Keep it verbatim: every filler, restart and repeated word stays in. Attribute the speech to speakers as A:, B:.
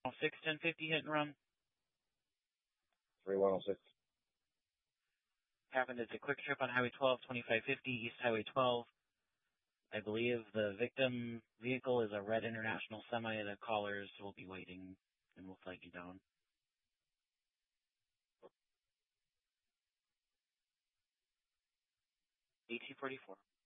A: six ten fifty hit and run.
B: three one oh six.
A: Happened it's a quick trip on Highway twelve, twenty-five fifty, East Highway twelve. I believe the victim vehicle is a red International Semi. The callers will be waiting and will flag you down. eighteen forty-four.